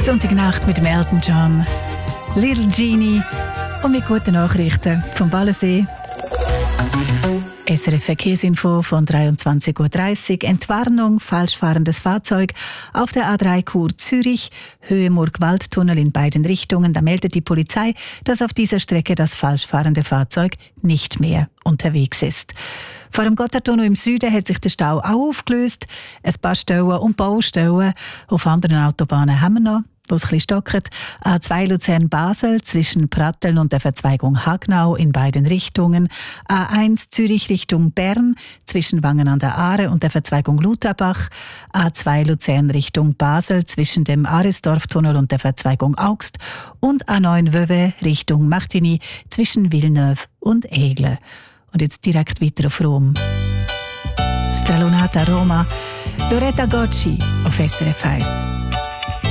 Sonntagnacht mit dem Elton John, Little Genie und mit guten Nachrichten vom Wallensee. SRF Verkehrsinfo von 23:30 Uhr. Entwarnung, falsch fahrendes Fahrzeug auf der A3 Chur Zürich, Höhe Murg-Waldtunnel in beiden Richtungen. Da meldet die Polizei, dass auf dieser Strecke das falsch fahrende Fahrzeug nicht mehr unterwegs ist. Vor dem Gotthardtunnel im Süden hat sich der Stau auch aufgelöst. Ein paar Stellen und Baustellen auf anderen Autobahnen haben wir noch, wo es ein bisschen stockt. A2 Luzern-Basel zwischen Pratteln und der Verzweigung Hagnau in beiden Richtungen. A1 Zürich Richtung Bern zwischen Wangen an der Aare und der Verzweigung Lutherbach. A2 Luzern Richtung Basel zwischen dem Aresdorftunnel und der Verzweigung Augst. Und A9 Vevey Richtung Martigny zwischen Villeneuve und Aigle. Und jetzt direkt weiter auf Rom. Stralunata Roma, Loretta Gocci auf SRF 1.